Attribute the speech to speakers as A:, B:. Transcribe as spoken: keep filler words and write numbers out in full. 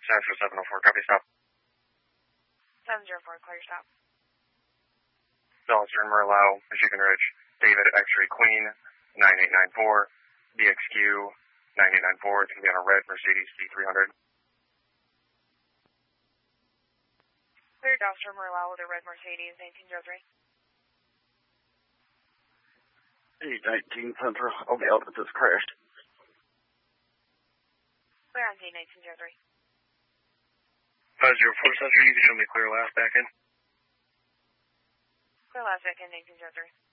A: Central seven oh four, copy stop.
B: seven oh four, clear stop.
A: Dallas Turn Merlau, Michigan Ridge, David X-Ray Queen, nine eight nine four, B X Q, nine eight nine four, it's going to be on a red Mercedes C three hundred.
B: Clear Dallas Turn Merlau with a red Mercedes, nineteen oh three.
C: eight nineteen Central, I'll be out if this crashed.
B: Clear on Z nineteen oh three.
A: five oh four Central, you can show me clear last back in.
B: Clear last back in nineteen oh three.